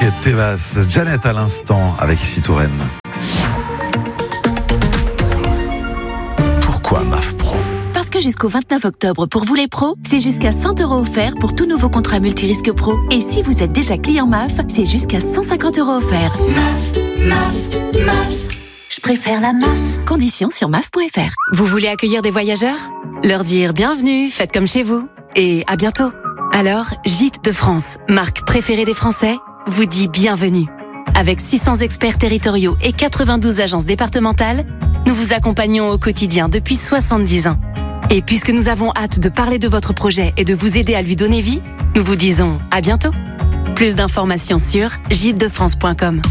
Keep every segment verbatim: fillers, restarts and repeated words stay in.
et Tevas, Janet à l'instant avec Ici Touraine. Pourquoi M A F Pro ? Parce que jusqu'au vingt-neuf octobre, pour vous les pros, c'est jusqu'à cent euros offerts pour tout nouveau contrat multirisque pro. Et si vous êtes déjà client M A F, c'est jusqu'à cent cinquante euros offerts. M A F, M A F, M A F. Je préfère la M A F. Conditions sur M A F point F R. Vous voulez accueillir des voyageurs ? Leur dire bienvenue, faites comme chez vous. Et à bientôt. Alors, Gîtes de France, marque préférée des Français, vous dit bienvenue. Avec six cents experts territoriaux et quatre-vingt-douze agences départementales, nous vous accompagnons au quotidien depuis soixante-dix ans. Et puisque nous avons hâte de parler de votre projet et de vous aider à lui donner vie, nous vous disons à bientôt. Plus d'informations sur gîtes de france point com.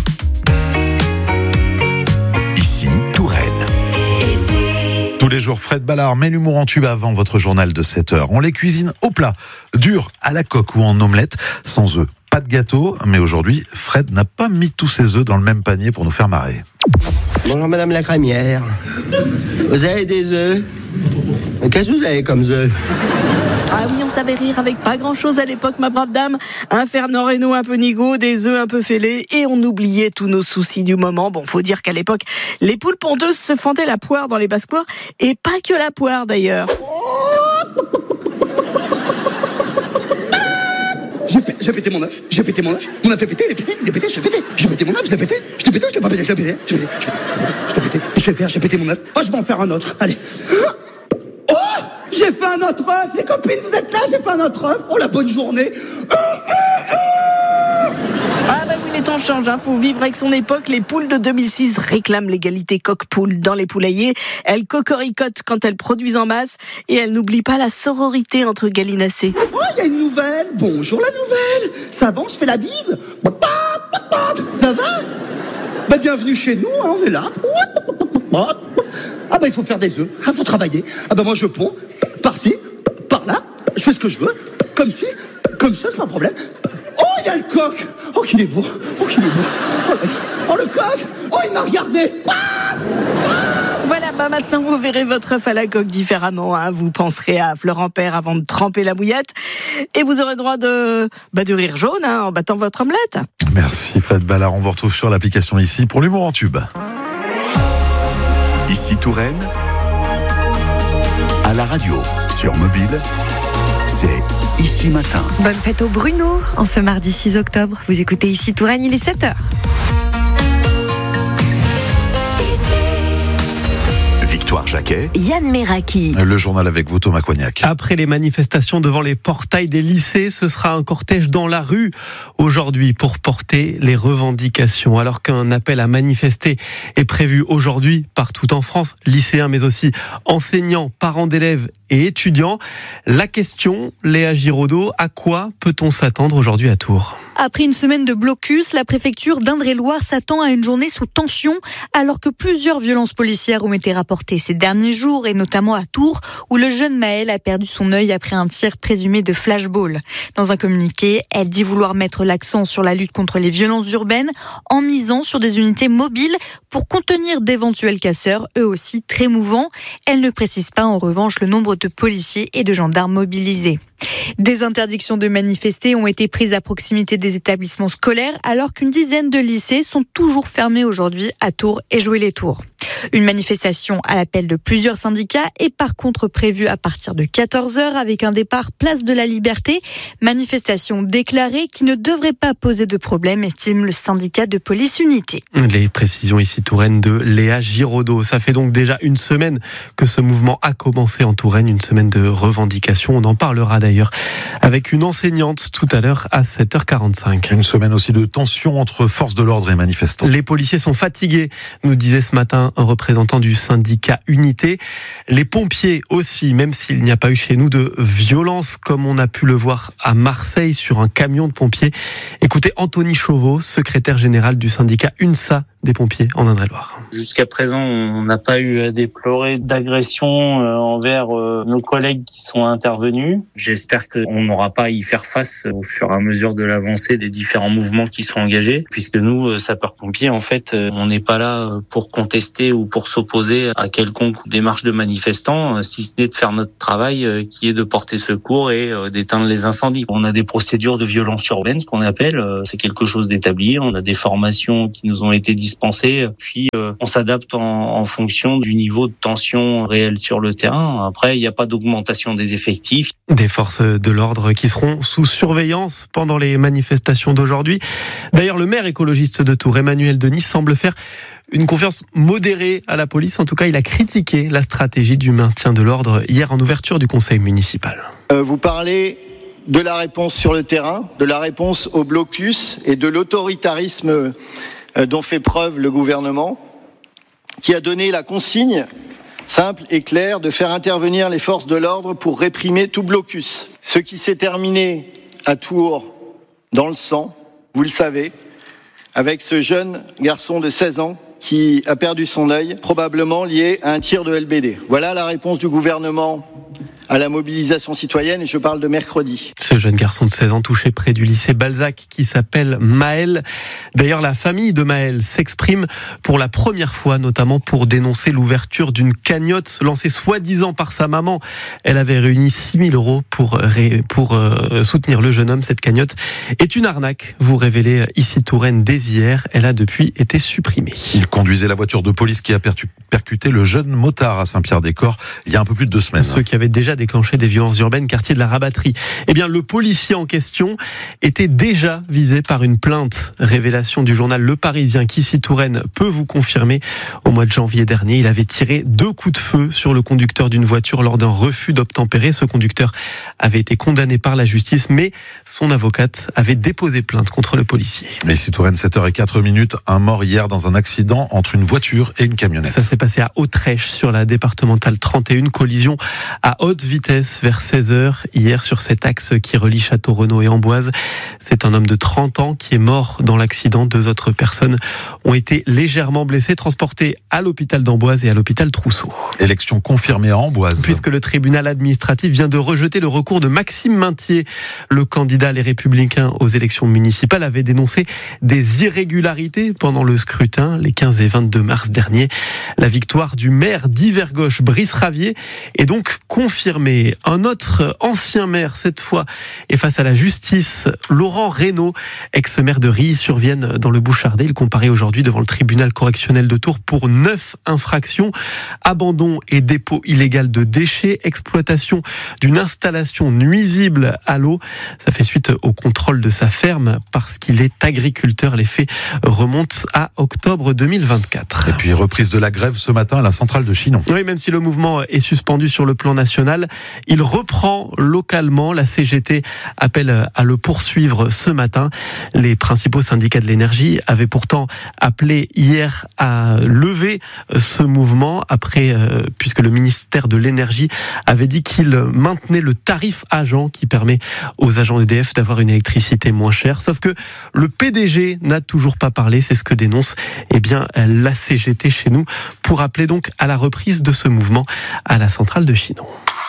Ici Touraine. Tous les jours, Fred Ballard met l'humour en tube avant votre journal de sept heures. On les cuisine au plat, dur, à la coque ou en omelette, sans œufs. Pas de gâteau, mais aujourd'hui, Fred n'a pas mis tous ses œufs dans le même panier pour nous faire marrer. Bonjour madame la crémière. Vous avez des œufs ? Qu'est-ce que vous avez comme œufs ? Ah oui, on savait rire avec pas grand-chose à l'époque, ma brave dame. Un Fernand Reynaud un peu nigaud, des œufs un peu fêlés, et on oubliait tous nos soucis du moment. Bon, faut dire qu'à l'époque, les poules pondeuses se fendaient la poire dans les basses-cours, et pas que la poire d'ailleurs. J'ai, p- j'ai pété mon œuf, j'ai pété mon œuf, mon œuf est pété, il est pété, il est pété, j'ai pété, j'ai pété mon œuf, je l'ai pété, je l'ai pété, je l'ai pas pété, je l'ai pété, je l'ai pété, je l'ai pété, je vais faire, j'ai pété mon œuf, oh je vais en faire un autre, allez. Oh, j'ai fait un autre œuf, les copines vous êtes là, j'ai fait un autre œuf, oh la bonne journée. Ah bah oui, les temps changent, hein. Faut vivre avec son époque. Les poules de deux mille six réclament l'égalité coq-poule dans les poulaillers. Elles cocoricotent quand elles produisent en masse et elles n'oublient pas la sororité entre gallinacés. Oh, il y a une nouvelle, bonjour la nouvelle, ça va, on se fait la bise, ça va? Bah bienvenue chez nous, hein, on est là. Ah bah il faut faire des œufs, il faut travailler. Ah bah moi je ponds, par-ci, par-là, je fais ce que je veux, comme ci, comme ça, c'est pas un problème. Oh, il y a le coq. Oh, qu'il est beau. Oh, qu'il est beau. Oh, oh, le coq. Oh, il m'a regardé. Ah Voilà, bah maintenant vous verrez votre œuf à la coque différemment, hein. Vous penserez à Florent-Père avant de tremper la mouillette. Et vous aurez droit de, bah, de rire jaune, hein, en battant votre omelette. Merci Fred Ballard, on vous retrouve sur l'application Ici pour l'humour en tube. Ici Touraine. À la radio, sur mobile, c'est Ici Matin. Bonne fête au Bruno, en ce mardi six octobre. Vous écoutez Ici Touraine, il est sept heures. Victoire Jacquet. Yann Meraki. Le journal avec vous, Thomas Coignac. Après les manifestations devant les portails des lycées, ce sera un cortège dans la rue aujourd'hui pour porter les revendications. Alors qu'un appel à manifester est prévu aujourd'hui partout en France, lycéens mais aussi enseignants, parents d'élèves et étudiants. La question, Léa Giraudot, à quoi peut-on s'attendre aujourd'hui à Tours ? Après une semaine de blocus, la préfecture d'Indre-et-Loire s'attend à une journée sous tension alors que plusieurs violences policières ont été rapportées ces derniers jours et notamment à Tours où le jeune Maël a perdu son œil après un tir présumé de flashball. Dans un communiqué, elle dit vouloir mettre l'accent sur la lutte contre les violences urbaines en misant sur des unités mobiles pour contenir d'éventuels casseurs, eux aussi très mouvants. Elle ne précise pas en revanche le nombre de policiers et de gendarmes mobilisés. Des interdictions de manifester ont été prises à proximité des établissements scolaires alors qu'une dizaine de lycées sont toujours fermés aujourd'hui à Tours et Joué-les-Tours. Une manifestation à l'appel de plusieurs syndicats est par contre prévue à partir de quatorze heures avec un départ place de la Liberté. Manifestation déclarée qui ne devrait pas poser de problème, estime le syndicat de police Unité. Les précisions ici Touraine de Léa Giraudot. Ça fait donc déjà une semaine que ce mouvement a commencé en Touraine, une semaine de revendications. On en parlera d'ailleurs avec une enseignante tout à l'heure à sept heures quarante-cinq. Une semaine aussi de tension entre forces de l'ordre et manifestants. Les policiers sont fatigués, nous disait ce matin un représentant du syndicat Unité. Les pompiers aussi, même s'il n'y a pas eu chez nous de violence comme on a pu le voir à Marseille sur un camion de pompiers. Écoutez Anthony Chauveau, secrétaire général du syndicat UNSA des pompiers en Indre-et-Loire. Jusqu'à présent, on n'a pas eu à déplorer d'agression envers nos collègues qui sont intervenus. J'espère qu'on n'aura pas à y faire face au fur et à mesure de l'avancée des différents mouvements qui sont engagés, puisque nous, sapeurs-pompiers, en fait, on n'est pas là pour contester ou pour s'opposer à quelconque démarche de manifestants, si ce n'est de faire notre travail qui est de porter secours et d'éteindre les incendies. On a des procédures de violence urbaine, ce qu'on appelle, c'est quelque chose d'établi. On a des formations qui nous ont été dispensées, puis on s'adapte en, en fonction du niveau de tension réel sur le terrain. Après, il n'y a pas d'augmentation des effectifs. Des forces de l'ordre qui seront sous surveillance pendant les manifestations d'aujourd'hui. D'ailleurs, le maire écologiste de Tours, Emmanuel Denis, semble faire une confiance modérée à la police. En tout cas, il a critiqué la stratégie du maintien de l'ordre hier en ouverture du conseil municipal. Euh, vous parlez de la réponse sur le terrain, de la réponse au blocus et de l'autoritarisme dont fait preuve le gouvernement, qui a donné la consigne simple et claire de faire intervenir les forces de l'ordre pour réprimer tout blocus. Ce qui s'est terminé à Tours dans le sang, vous le savez, avec ce jeune garçon de seize ans qui a perdu son œil, probablement lié à un tir de L B D. Voilà la réponse du gouvernement à la mobilisation citoyenne, et je parle de mercredi. Ce jeune garçon de seize ans touché près du lycée Balzac qui s'appelle Maël. D'ailleurs, la famille de Maël s'exprime pour la première fois, notamment pour dénoncer l'ouverture d'une cagnotte lancée soi-disant par sa maman. Elle avait réuni six mille euros pour, pour euh, soutenir le jeune homme. Cette cagnotte est une arnaque, vous révélez ici Touraine dès hier. Elle a depuis été supprimée. Il conduisait la voiture de police qui a percuté le jeune motard à Saint-Pierre-des-Corps il y a un peu plus de deux semaines. Ceux qui avaient déjà déclenché des violences urbaines, quartier de la Rabatterie. Eh bien, le policier en question était déjà visé par une plainte. Révélation du journal Le Parisien qui, ici Touraine, peut vous confirmer. Au mois de janvier dernier, il avait tiré deux coups de feu sur le conducteur d'une voiture lors d'un refus d'obtempérer. Ce conducteur avait été condamné par la justice, mais son avocate avait déposé plainte contre le policier. Mais ici Touraine, sept heures zéro quatre minutes, un mort hier dans un accident entre une voiture et une camionnette. Ça s'est passé à Autrèche sur la départementale trente et un, collision à haute vitesse vers seize heures hier sur cet axe qui relie Château-Renaud et Amboise. C'est un homme de trente ans qui est mort dans l'accident. Deux autres personnes ont été légèrement blessées, transportées à l'hôpital d'Amboise et à l'hôpital Trousseau. Élection confirmée à Amboise. Puisque le tribunal administratif vient de rejeter le recours de Maxime Maintier. Le candidat Les Républicains aux élections municipales avait dénoncé des irrégularités pendant le scrutin les quinze et vingt-deux mars dernier. La victoire du maire d'Yvergoche, Brice Ravier, est donc confirmée. Un autre ancien maire, cette fois, est face à la justice. Laurent Reynaud, ex-maire de Rilly-sur-Vienne dans le Bouchardais. Il comparaît aujourd'hui devant le tribunal correctionnel de Tours pour neuf infractions. Abandon et dépôt illégal de déchets, exploitation d'une installation nuisible à l'eau. Ça fait suite au contrôle de sa ferme parce qu'il est agriculteur. Les faits remontent à octobre deux mille vingt-quatre. Et puis reprise de la grève ce matin à la centrale de Chinon. Oui, même si le mouvement est suspendu sur le plan national, il reprend localement. La C G T appelle à le poursuivre ce matin. Les principaux syndicats de l'énergie avaient pourtant appelé hier à lever ce mouvement après, euh, puisque le ministère de l'énergie avait dit qu'il maintenait le tarif agent qui permet aux agents E D F d'avoir une électricité moins chère. Sauf que le P D G n'a toujours pas parlé. C'est ce que dénonce eh bien, la C G T chez nous pour appeler donc à la reprise de ce mouvement à la centrale de Chinon.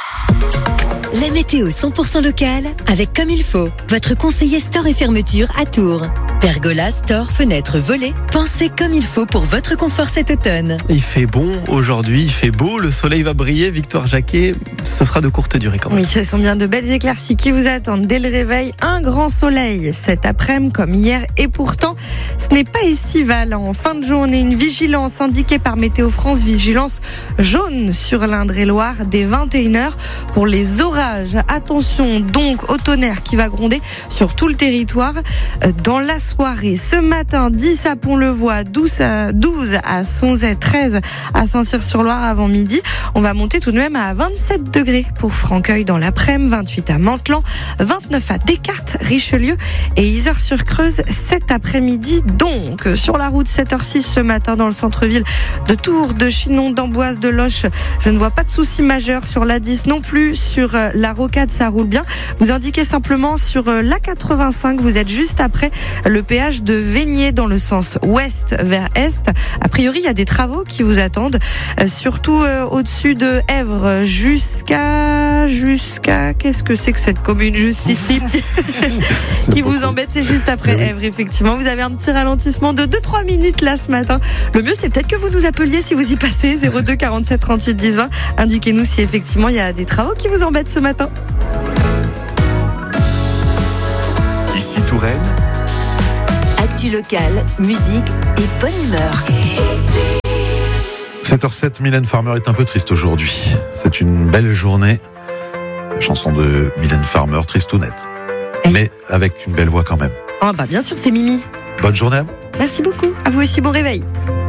La météo cent pour cent locale avec Comme il faut, votre conseiller store et fermeture à Tours. Pergola, store, fenêtres, volets, pensez comme il faut pour votre confort cet automne. Il fait bon aujourd'hui, il fait beau, le soleil va briller. Victoire Jacquet, ce sera de courte durée quand même. Oui, ce sont bien de belles éclaircies qui vous attendent dès le réveil. Un grand soleil cet après-midi comme hier et pourtant ce n'est pas estival. En fin de journée, une vigilance indiquée par Météo France, vigilance jaune sur l'Indre-et-Loire dès vingt et une heures pour les orages. Attention donc au tonnerre qui va gronder sur tout le territoire dans la soirée. Ce matin, dix à Pont-le-Voix, douze à Sonzet, treize à Saint-Cyr-sur-Loire avant midi. On va monter tout de même à vingt-sept degrés pour Francueil dans l'après-midi, vingt-huit à Mantelan, vingt-neuf à Descartes, Richelieu et Yzeure-sur-Creuse cet après-midi. Donc, sur la route sept heures six ce matin dans le centre-ville de Tours, de Chinon, d'Amboise, de Loches, je ne vois pas de soucis majeurs sur l'A dix non plus. Sur la Rocade, ça roule bien. Vous indiquez simplement sur l'A quatre-vingt-cinq, vous êtes juste après le le péage de Vénier dans le sens ouest vers est. A priori, il y a des travaux qui vous attendent, euh, surtout euh, au-dessus de Èvres jusqu'à... jusqu'à... Qu'est-ce que c'est que cette commune juste ici qui vous embête, c'est juste après oui. Èvres, effectivement. Vous avez un petit ralentissement de deux à trois minutes là ce matin. Le mieux, c'est peut-être que vous nous appeliez si vous y passez. zéro deux quarante-sept trente-huit dix vingt. Indiquez-nous si effectivement il y a des travaux qui vous embêtent ce matin. Ici Touraine. Actu locale, musique et bonne humeur. sept heures sept, Mylène Farmer est un peu triste aujourd'hui. C'est une belle journée. La chanson de Mylène Farmer, tristounette. Mais avec une belle voix quand même. Ah bah bien sûr, c'est Mimi. Bonne journée à vous. Merci beaucoup. À vous aussi, bon réveil.